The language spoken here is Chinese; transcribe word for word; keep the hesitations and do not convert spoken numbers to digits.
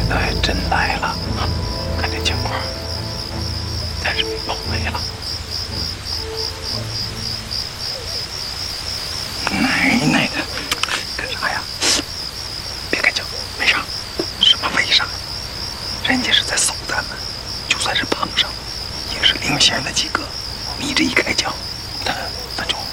倒还真来了，看这情况，咱是被包围了。奶奶的，干啥呀？别开枪，没啥，什么为啥？人家是在搜咱们，就算是碰上了，也是零星的几个。你这一开枪，他他就